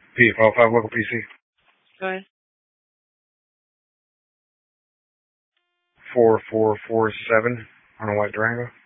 P505 local PC. Go ahead. 4447 on a white Durango.